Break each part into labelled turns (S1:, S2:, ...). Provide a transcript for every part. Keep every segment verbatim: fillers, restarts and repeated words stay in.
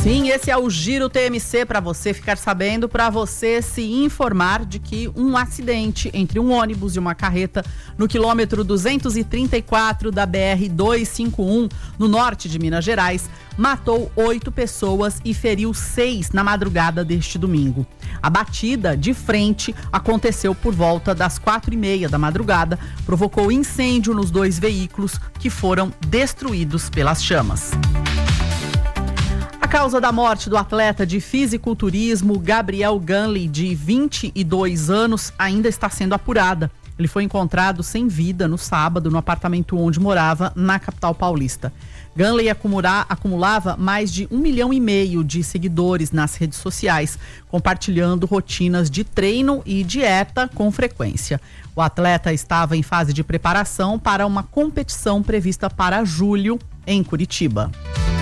S1: Sim, esse é o Giro T M C para você ficar sabendo, para você se informar de que um acidente entre um ônibus e uma carreta no quilômetro duzentos e trinta e quatro da B R duzentos e cinquenta e um, no norte de Minas Gerais, matou oito pessoas e feriu seis na madrugada deste domingo. A batida de frente aconteceu por volta das quatro e meia da madrugada, provocou incêndio nos dois veículos que foram destruídos pelas chamas. A causa da morte do atleta de fisiculturismo Gabriel Ganley, de vinte e dois anos, ainda está sendo apurada. Ele foi encontrado sem vida no sábado no apartamento onde morava, na capital paulista. Ganley acumular, acumulava mais de um milhão e meio de seguidores nas redes sociais, compartilhando rotinas de treino e dieta com frequência. O atleta estava em fase de preparação para uma competição prevista para julho em Curitiba.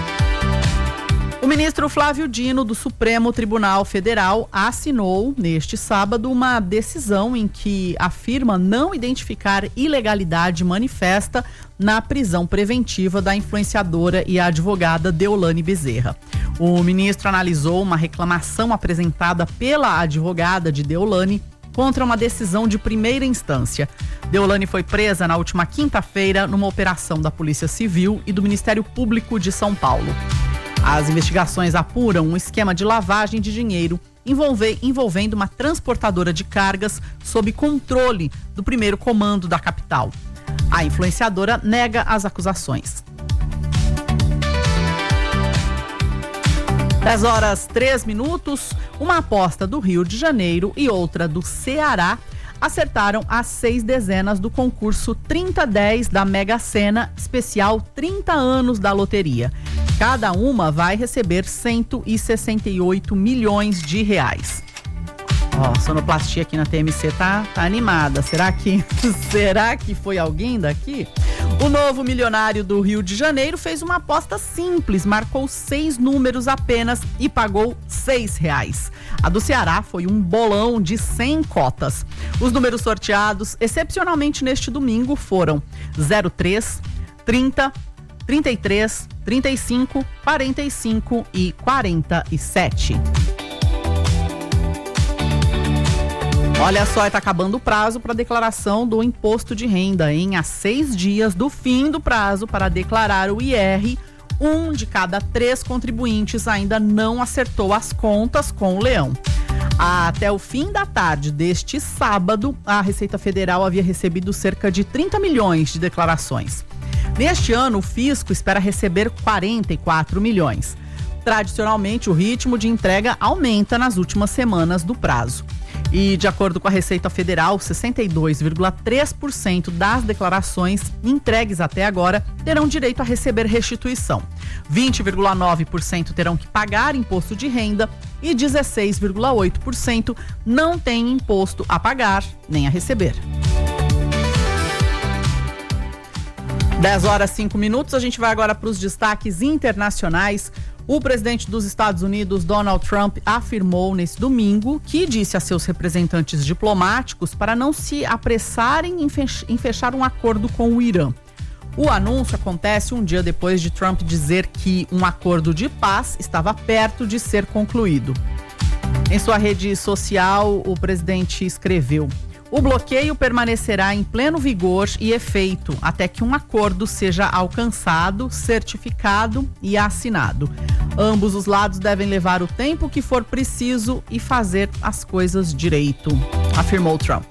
S1: O ministro Flávio Dino, do Supremo Tribunal Federal, assinou neste sábado uma decisão em que afirma não identificar ilegalidade manifesta na prisão preventiva da influenciadora e advogada Deolane Bezerra. O ministro analisou uma reclamação apresentada pela advogada de Deolane contra uma decisão de primeira instância. Deolane foi presa na última quinta-feira numa operação da Polícia Civil e do Ministério Público de São Paulo. As investigações apuram um esquema de lavagem de dinheiro envolvendo uma transportadora de cargas sob controle do primeiro comando da capital. A influenciadora nega as acusações. dez horas, três minutos, uma aposta do Rio de Janeiro e outra do Ceará acertaram as seis dezenas do concurso trinta dez da Mega Sena, especial trinta anos da loteria. Cada uma vai receber cento e sessenta e oito milhões de reais. Ó, a sonoplastia aqui na T M C tá, tá animada. Será que, será que foi alguém daqui? O novo milionário do Rio de Janeiro fez uma aposta simples, marcou seis números apenas e pagou seis reais. A do Ceará foi um bolão de cem cotas. Os números sorteados, excepcionalmente neste domingo, foram zero três, trinta, trinta e três, trinta e cinco, quarenta e cinco e quarenta e sete. Olha só, está acabando o prazo para declaração do imposto de renda, hein? Há seis dias do fim do prazo para declarar o I R, um de cada três contribuintes ainda não acertou as contas com o leão. Até o fim da tarde deste sábado, a Receita Federal havia recebido cerca de trinta milhões de declarações. Neste ano, o fisco espera receber quarenta e quatro milhões. Tradicionalmente, o ritmo de entrega aumenta nas últimas semanas do prazo. E, de acordo com a Receita Federal, sessenta e dois vírgula três por cento das declarações entregues até agora terão direito a receber restituição. vinte vírgula nove por cento terão que pagar imposto de renda e dezesseis vírgula oito por cento não têm imposto a pagar nem a receber. dez horas, cinco minutos, a gente vai agora para os destaques internacionais. O presidente dos Estados Unidos, Donald Trump, afirmou nesse domingo que disse a seus representantes diplomáticos para não se apressarem em fechar um acordo com o Irã. O anúncio acontece um dia depois de Trump dizer que um acordo de paz estava perto de ser concluído. Em sua rede social, o presidente escreveu: o bloqueio permanecerá em pleno vigor e efeito até que um acordo seja alcançado, certificado e assinado. Ambos os lados devem levar o tempo que for preciso e fazer as coisas direito, afirmou Trump.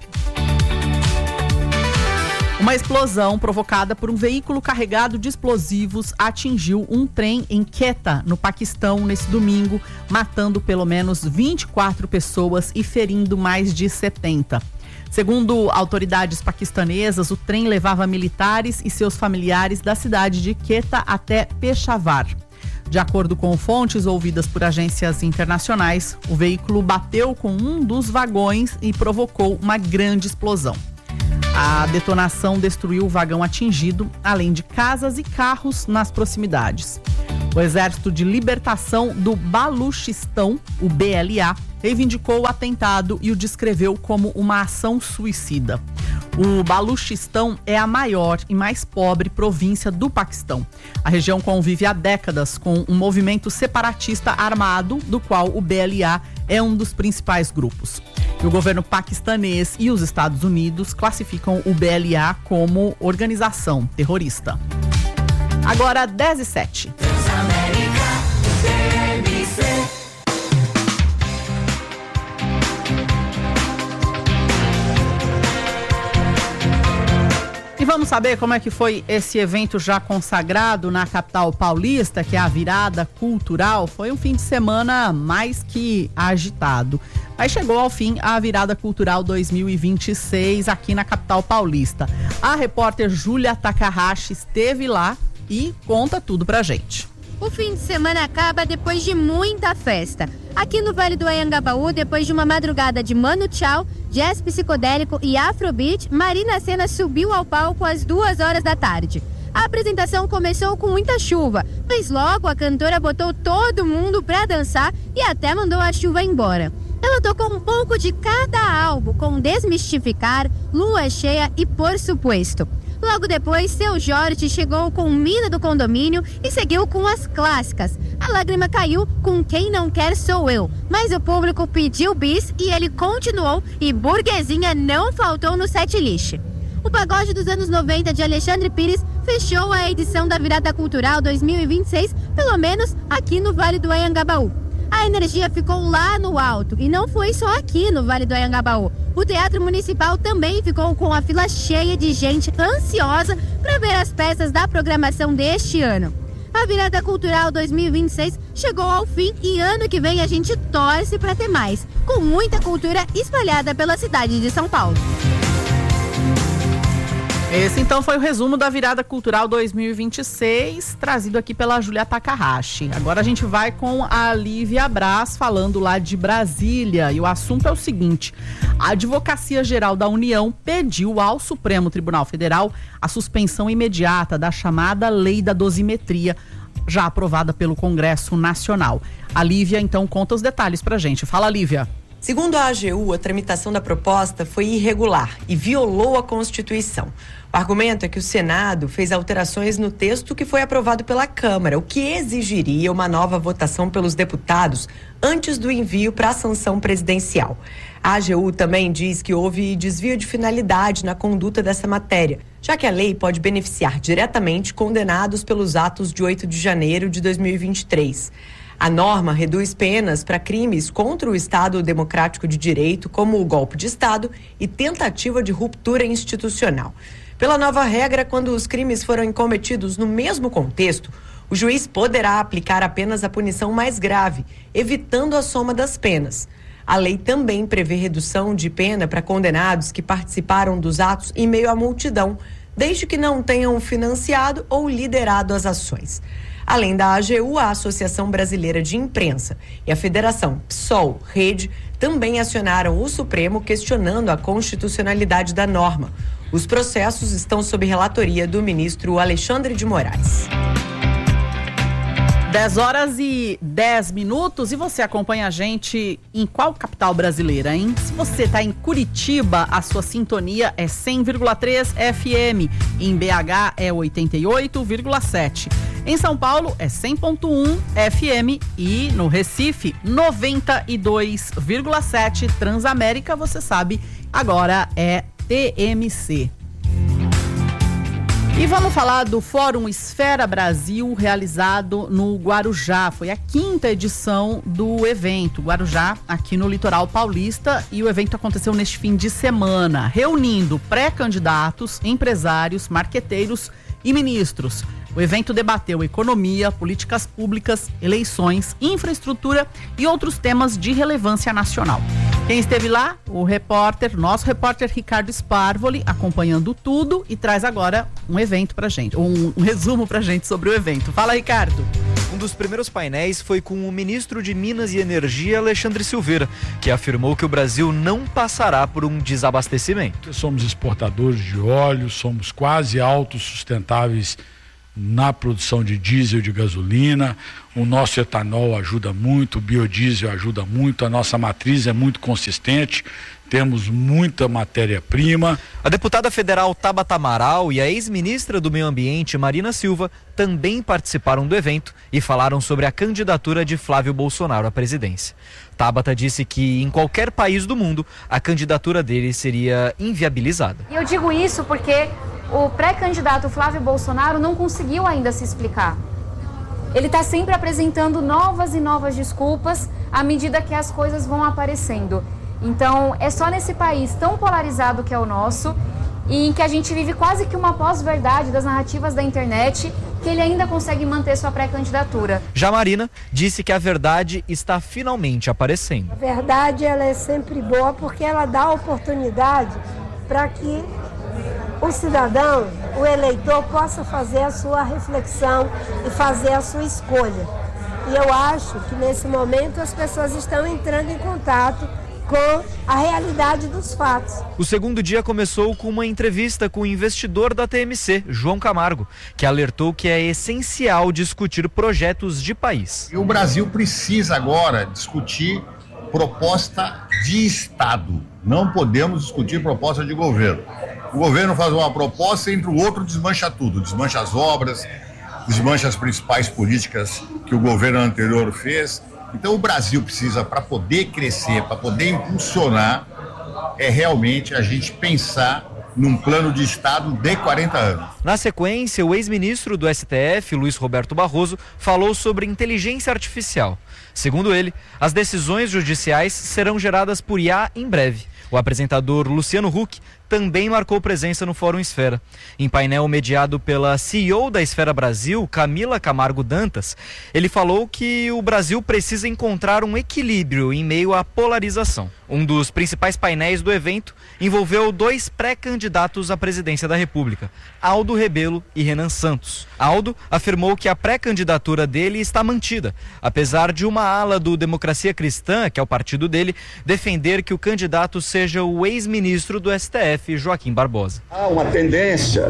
S1: Uma explosão provocada por um veículo carregado de explosivos atingiu um trem em Quetta, no Paquistão, nesse domingo, matando pelo menos vinte e quatro pessoas e ferindo mais de setenta. Segundo autoridades paquistanesas, o trem levava militares e seus familiares da cidade de Quetta até Peshawar. De acordo com fontes ouvidas por agências internacionais, o veículo bateu com um dos vagões e provocou uma grande explosão. A detonação destruiu o vagão atingido, além de casas e carros nas proximidades. O Exército de Libertação do Baluchistão, o B L A, reivindicou o atentado e o descreveu como uma ação suicida. O Baluchistão é a maior e mais pobre província do Paquistão. A região convive há décadas com um movimento separatista armado, do qual o B L A é um dos principais grupos. E o governo paquistanês e os Estados Unidos classificam o B L A como organização terrorista. Agora, dez e sete. E vamos saber como é que foi esse evento já consagrado na capital paulista, que é a Virada Cultural. Foi um fim de semana mais que agitado. Aí chegou ao fim a Virada Cultural dois mil e vinte e seis aqui na capital paulista. A repórter Júlia Takahashi esteve lá e conta tudo pra gente.
S2: O fim de semana acaba depois de muita festa. Aqui no Vale do Anhangabaú, depois de uma madrugada de Mano Tchau, jazz psicodélico e afrobeat, Marina Sena subiu ao palco às duas horas da tarde. A apresentação começou com muita chuva, mas logo a cantora botou todo mundo pra dançar e até mandou a chuva embora. Ela tocou um pouco de cada álbum, com Desmistificar, Lua Cheia e Por Supuesto. Logo depois, Seu Jorge chegou com Mina do Condomínio e seguiu com as clássicas. A lágrima caiu com Quem Não Quer Sou Eu, mas o público pediu bis e ele continuou e Burguesinha não faltou no setlist. O pagode dos anos noventa de Alexandre Pires fechou a edição da Virada Cultural dois mil e vinte e seis, pelo menos aqui no Vale do Anhangabaú. A energia ficou lá no alto e não foi só aqui no Vale do Anhangabaú. O Teatro Municipal também ficou com a fila cheia de gente ansiosa para ver as peças da programação deste ano. A Virada Cultural dois mil e vinte e seis chegou ao fim e ano que vem a gente torce para ter mais, com muita cultura espalhada pela cidade de São Paulo.
S1: Esse então foi o resumo da Virada Cultural dois mil e vinte e seis, trazido aqui pela Júlia Takahashi. Agora a gente vai com a Lívia Braz, falando lá de Brasília. E o assunto é o seguinte: a Advocacia Geral da União pediu ao Supremo Tribunal Federal a suspensão imediata da chamada Lei da Dosimetria, já aprovada pelo Congresso Nacional. A Lívia então conta os detalhes pra gente. Fala, Lívia.
S3: Segundo a A G U, a tramitação da proposta foi irregular e violou a Constituição. O argumento é que o Senado fez alterações no texto que foi aprovado pela Câmara, o que exigiria uma nova votação pelos deputados antes do envio para a sanção presidencial. A A G U também diz que houve desvio de finalidade na conduta dessa matéria, já que a lei pode beneficiar diretamente condenados pelos atos de oito de janeiro de dois mil e vinte e três. A norma reduz penas para crimes contra o Estado Democrático de Direito, como o golpe de Estado e tentativa de ruptura institucional. Pela nova regra, quando os crimes foram cometidos no mesmo contexto, o juiz poderá aplicar apenas a punição mais grave, evitando a soma das penas. A lei também prevê redução de pena para condenados que participaram dos atos em meio à multidão, desde que não tenham financiado ou liderado as ações. Além da A G U, a Associação Brasileira de Imprensa e a Federação PSOL Rede também acionaram o Supremo questionando a constitucionalidade da norma. Os processos estão sob relatoria do ministro Alexandre de Moraes.
S1: dez horas e dez minutos, e você acompanha a gente em qual capital brasileira, hein? Se você está em Curitiba, a sua sintonia é cem vírgula três F M, em B H é oitenta e oito vírgula sete. Em São Paulo é cem ponto um F M e no Recife noventa e dois vírgula sete. Transamérica, você sabe, agora é T M C. E vamos falar do Fórum Esfera Brasil, realizado no Guarujá. Foi a quinta edição do evento, Guarujá, aqui no litoral paulista, e o evento aconteceu neste fim de semana, reunindo pré-candidatos, empresários, marqueteiros e ministros. O evento debateu economia, políticas públicas, eleições, infraestrutura e outros temas de relevância nacional. Quem esteve lá? O repórter, nosso repórter Ricardo Sparvoli, acompanhando tudo, e traz agora um evento pra gente, um, um resumo pra gente sobre o evento. Fala, Ricardo.
S4: Um dos primeiros painéis foi com o ministro de Minas e Energia, Alexandre Silveira, que afirmou que o Brasil não passará por um desabastecimento.
S5: Somos exportadores de óleo, somos quase autossustentáveis na produção de diesel e de gasolina. O nosso etanol ajuda muito, o biodiesel ajuda muito, a nossa matriz é muito consistente. temos muita matéria-prima.
S4: A deputada federal Tabata Amaral e a ex-ministra do Meio Ambiente, Marina Silva, também participaram do evento e falaram sobre a candidatura de Flávio Bolsonaro à presidência. Tabata disse que em qualquer país do mundo a candidatura dele seria inviabilizada.
S6: E eu digo isso porque o pré-candidato Flávio Bolsonaro não conseguiu ainda se explicar. Ele está sempre apresentando novas e novas desculpas à medida que as coisas vão aparecendo. Então, é só nesse país tão polarizado que é o nosso, e em que a gente vive quase que uma pós-verdade das narrativas da internet, que ele ainda consegue manter sua pré-candidatura.
S4: Já Marina disse que a verdade está finalmente aparecendo.
S7: A verdade, ela é sempre boa porque ela dá oportunidade para que o cidadão, o eleitor, possa fazer a sua reflexão e fazer a sua escolha. E eu acho que nesse momento as pessoas estão entrando em contato com a realidade dos fatos.
S4: O segundo dia começou com uma entrevista com o investidor da T M C, João Camargo, que alertou que é essencial discutir projetos de país.
S8: E o Brasil precisa agora discutir proposta de Estado. Não podemos discutir proposta de governo. O governo faz uma proposta e entre o outro desmancha tudo, desmancha as obras, desmancha as principais políticas que o governo anterior fez. Então o Brasil precisa, para poder crescer, para poder impulsionar, é realmente a gente pensar num plano de Estado de quarenta anos.
S4: Na sequência, o ex-ministro do S T F, Luiz Roberto Barroso, falou sobre inteligência artificial. Segundo ele, as decisões judiciais serão geradas por I A em breve. O apresentador Luciano Huck também marcou presença no Fórum Esfera. Em painel mediado pela C E O da Esfera Brasil, Camila Camargo Dantas, ele falou que o Brasil precisa encontrar um equilíbrio em meio à polarização. Um dos principais painéis do evento envolveu dois pré-candidatos à presidência da República, Aldo Rebelo e Renan Santos. Aldo afirmou que a pré-candidatura dele está mantida, apesar de uma ala do Democracia Cristã, que é o partido dele, defender que o candidato seja o ex-ministro do S T F, Joaquim Barbosa.
S9: Há uma tendência,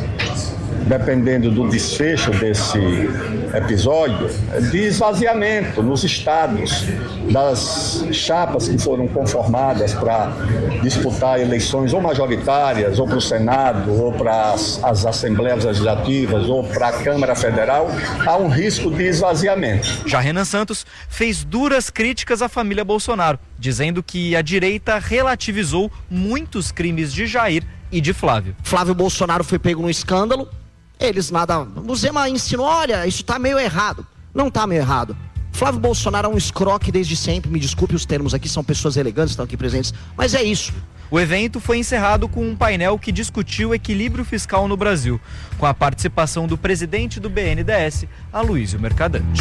S9: dependendo do desfecho desse episódio, de esvaziamento nos estados das chapas que foram conformadas para disputar eleições ou majoritárias, ou para o Senado, ou para as, as Assembleias Legislativas, ou para a Câmara Federal. Há um risco de esvaziamento.
S4: Já Renan Santos fez duras críticas à família Bolsonaro, dizendo que a direita relativizou muitos crimes de Jair e de Flávio.
S10: Flávio Bolsonaro foi pego no escândalo, eles nada... O Zema insinuou, olha, isso tá meio errado. Não tá meio errado. Flávio Bolsonaro é um escroque desde sempre, me desculpe os termos aqui, são pessoas elegantes que estão aqui presentes, mas é isso.
S4: O evento foi encerrado com um painel que discutiu o equilíbrio fiscal no Brasil, com a participação do presidente do B N D E S, Aloysio Mercadante.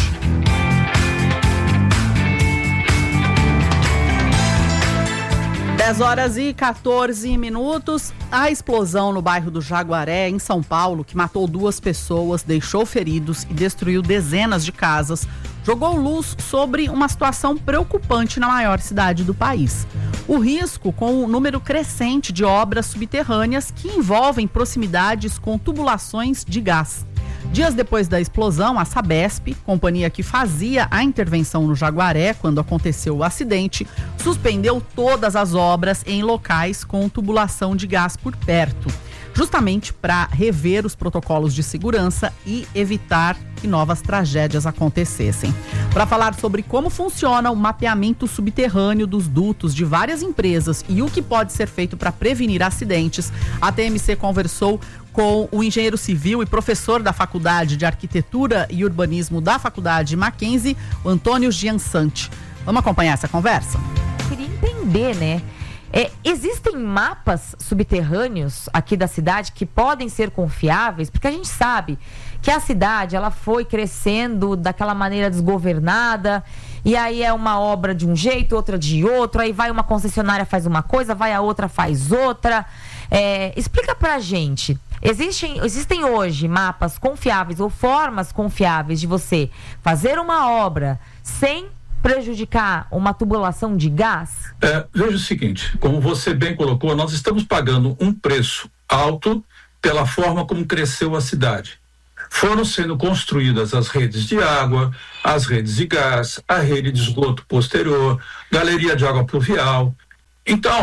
S1: dez horas e quatorze minutos. A explosão no bairro do Jaguaré, em São Paulo, que matou duas pessoas, deixou feridos e destruiu dezenas de casas, jogou luz sobre uma situação preocupante na maior cidade do país. O risco com o número crescente de obras subterrâneas que envolvem proximidades com tubulações de gás. Dias depois da explosão, a Sabesp, companhia que fazia a intervenção no Jaguaré quando aconteceu o acidente, suspendeu todas as obras em locais com tubulação de gás por perto, justamente para rever os protocolos de segurança e evitar que novas tragédias acontecessem. Para falar sobre como funciona o mapeamento subterrâneo dos dutos de várias empresas e o que pode ser feito para prevenir acidentes, a T M C conversou com o engenheiro civil e professor da Faculdade de Arquitetura e Urbanismo da Faculdade Mackenzie, o Antônio Giansante. Vamos acompanhar essa conversa?
S11: Eu queria entender, né? É, existem mapas subterrâneos aqui da cidade que podem ser confiáveis? Porque a gente sabe que a cidade ela foi crescendo daquela maneira desgovernada, e aí é uma obra de um jeito, outra de outro, aí vai uma concessionária faz uma coisa, vai a outra faz outra. É, explica pra gente, existem, existem hoje mapas confiáveis ou formas confiáveis de você fazer uma obra sem prejudicar uma tubulação de gás?
S12: É, veja o seguinte, como você bem colocou, nós estamos pagando um preço alto pela forma como cresceu a cidade. Foram sendo construídas as redes de água, as redes de gás, a rede de esgoto posterior, galeria de água pluvial. Então,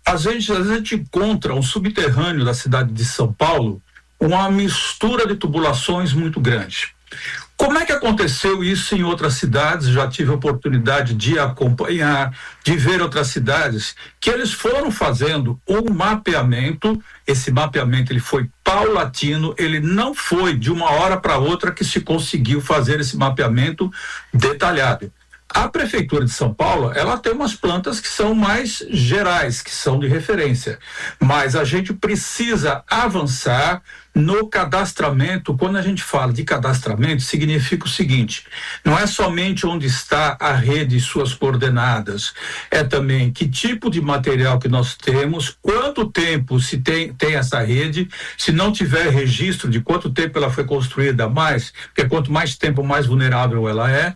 S12: às vezes, às vezes a gente encontra um subterrâneo da cidade de São Paulo, uma mistura de tubulações muito grande. Como é que aconteceu isso em outras cidades? Já tive a oportunidade de acompanhar, de ver outras cidades, que eles foram fazendo um mapeamento. Esse mapeamento ele foi paulatino, ele não foi de uma hora para outra que se conseguiu fazer esse mapeamento detalhado. A Prefeitura de São Paulo, ela tem umas plantas que são mais gerais, que são de referência, mas a gente precisa avançar no cadastramento. Quando a gente fala de cadastramento, significa o seguinte: não é somente onde está a rede e suas coordenadas, é também que tipo de material que nós temos, quanto tempo se tem, tem essa rede, se não tiver registro de quanto tempo ela foi construída, mais, porque quanto mais tempo, mais vulnerável ela é.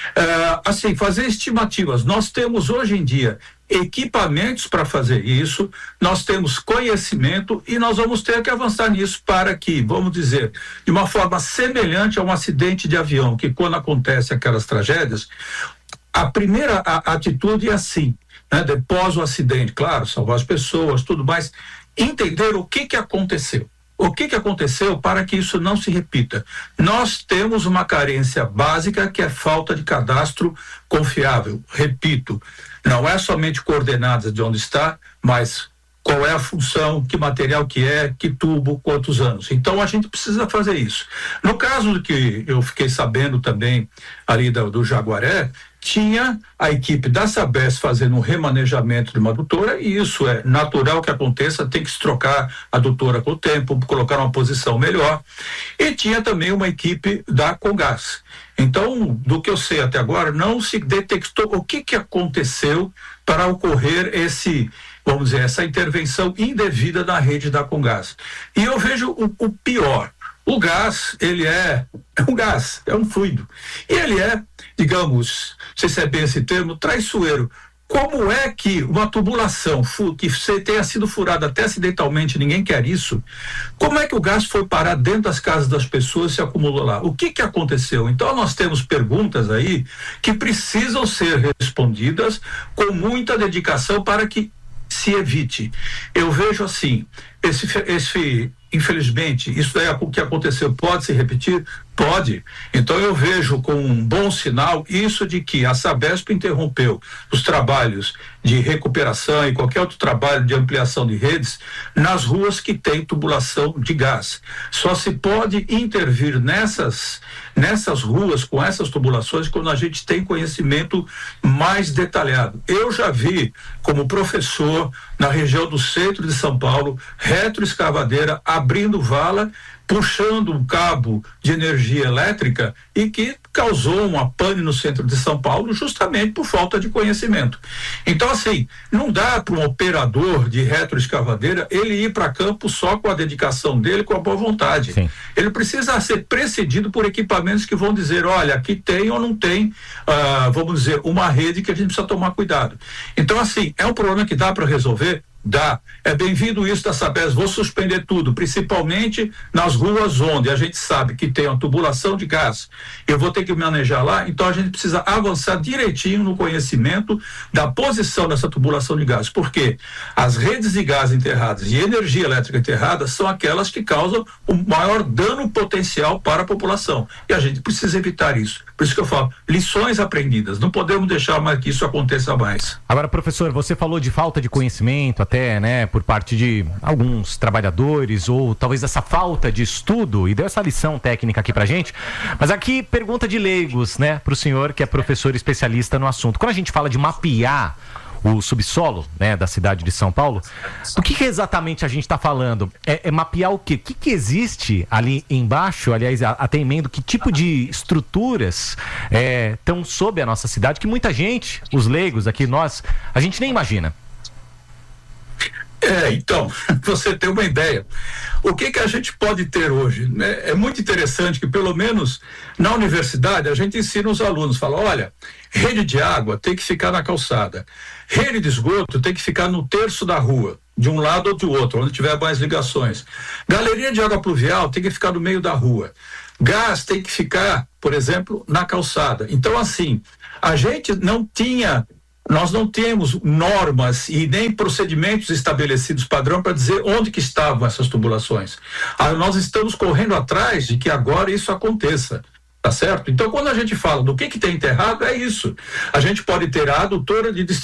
S12: Uh, assim, fazer estimativas. Nós temos hoje em dia equipamentos para fazer isso, nós temos conhecimento e nós vamos ter que avançar nisso para que, vamos dizer, de uma forma semelhante a um acidente de avião, que quando acontece aquelas tragédias, a primeira a, a atitude é assim, né? Depois o acidente, claro, salvar as pessoas, tudo mais, entender o que que aconteceu. O que que aconteceu para que isso não se repita? Nós temos uma carência básica que é falta de cadastro confiável. Repito, não é somente coordenadas de onde está, mas qual é a função, que material que é, que tubo, quantos anos. Então a gente precisa fazer isso. No caso do que eu fiquei sabendo também ali do, do Jaguaré, tinha a equipe da Sabesp fazendo um remanejamento de uma adutora, e isso é natural que aconteça, tem que se trocar a adutora com o tempo, colocar uma posição melhor. E tinha também uma equipe da Congás. Então, do que eu sei até agora, não se detectou o que que aconteceu para ocorrer esse, vamos dizer, essa intervenção indevida na rede da Congás. E eu vejo o, o pior. O gás, ele é, é um gás, é um fluido. E ele é, digamos, não sei se é bem esse termo, traiçoeiro. Como é que uma tubulação que tenha sido furada até acidentalmente, ninguém quer isso, como é que o gás foi parar dentro das casas das pessoas e se acumulou lá? O que que aconteceu? Então nós temos perguntas aí que precisam ser respondidas com muita dedicação para que se evite. Eu vejo assim, esse, esse infelizmente, isso é o que aconteceu, pode se repetir? Pode. Então eu vejo com um bom sinal isso de que a Sabesp interrompeu os trabalhos de recuperação e qualquer outro trabalho de ampliação de redes nas ruas que tem tubulação de gás. Só se pode intervir nessas, nessas ruas com essas tubulações quando a gente tem conhecimento mais detalhado. Eu já vi como professor na região do centro de São Paulo, retroescavadeira abrindo vala, puxando um cabo de energia elétrica e que causou uma pane no centro de São Paulo justamente por falta de conhecimento. Então, assim, não dá para um operador de retroescavadeira ele ir para campo só com a dedicação dele, com a boa vontade. Sim. Ele precisa ser precedido por equipamentos que vão dizer, olha, aqui tem ou não tem, uh, vamos dizer, uma rede que a gente precisa tomar cuidado. Então, assim, é um problema que dá para resolver? Dá. É bem-vindo isso da Sabesp. Vou suspender tudo, principalmente nas ruas onde a gente sabe que tem uma tubulação de gás. Eu vou ter que manejar lá, então a gente precisa avançar direitinho no conhecimento da posição dessa tubulação de gás. Porque as redes de gás enterradas e energia elétrica enterrada são aquelas que causam o maior dano potencial para a população. E a gente precisa evitar isso. Por isso que eu falo, lições aprendidas. Não podemos deixar mais que isso aconteça mais.
S13: Agora, professor, você falou de falta de conhecimento até, né, por parte de alguns trabalhadores, ou talvez essa falta de estudo, e deu essa lição técnica aqui pra gente, mas aqui pergunta de leigos, né, pro senhor que é professor especialista no assunto. Quando a gente fala de mapear o subsolo, né, da cidade de São Paulo, do que, que exatamente a gente está falando? É, é mapear o quê? O que, que existe ali embaixo, aliás, até emendo, que tipo de estruturas estão é, sob a nossa cidade, que muita gente, os leigos aqui, nós, a gente nem imagina.
S12: É, então, você tem uma ideia. O que que a gente pode ter hoje? É, é muito interessante que, pelo menos na universidade, a gente ensina os alunos, fala, olha, rede de água tem que ficar na calçada, rede de esgoto tem que ficar no terço da rua, de um lado ou do outro, onde tiver mais ligações. Galeria de água pluvial tem que ficar no meio da rua. Gás tem que ficar, por exemplo, na calçada. Então, assim, a gente não tinha Nós não temos normas e nem procedimentos estabelecidos padrão para dizer onde que estavam essas tubulações. Ah, nós estamos correndo atrás de que agora isso aconteça. Tá certo? Então, quando a gente fala do que, que tem enterrado, é isso. A gente pode ter a adutora de